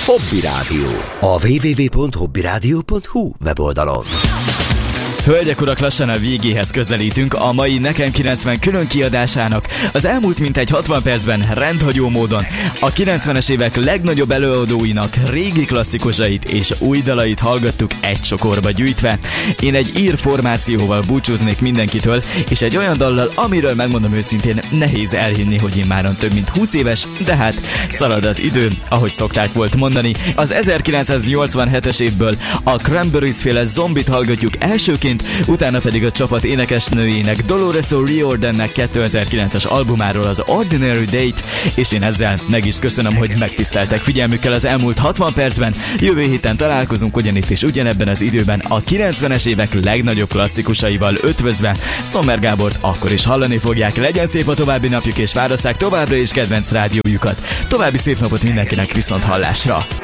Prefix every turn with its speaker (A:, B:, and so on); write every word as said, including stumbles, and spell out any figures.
A: Hobby Rádió. A double-u double-u double-u pont hobby rádió pont hu weboldalon.
B: Hölgyek, urak, lassan a végéhez közelítünk a mai Nekem kilencven külön kiadásának. Az elmúlt mintegy hatvan percben rendhagyó módon a kilencvenes évek legnagyobb előadóinak régi klasszikusait és új dalait hallgattuk egy csokorba gyűjtve. Én egy ír formációval búcsúznék mindenkitől, és egy olyan dallal, amiről megmondom őszintén, nehéz elhinni, hogy én máron több mint húsz éves, de hát szalad az idő, ahogy szokták volt mondani. Az ezerkilencszáznyolcvanhetes évből a Cranberries féle Zombit hallgatjuk elsőként, utána pedig a csapat énekesnőjének Dolores O'Riordannek kétezer-kilences albumáról, az Ordinary Date, és én ezzel meg is köszönöm, hogy megtiszteltek figyelmükkel az elmúlt hatvan percben. Jövő héten találkozunk ugyanitt és ugyanebben az időben a kilencvenes évek legnagyobb klasszikusaival ötvözve. Sommer Gábort akkor is hallani fogják. Legyen szép a további napjuk, és válasszák továbbra is kedvenc rádiójukat. További szép napot mindenkinek, viszont hallásra!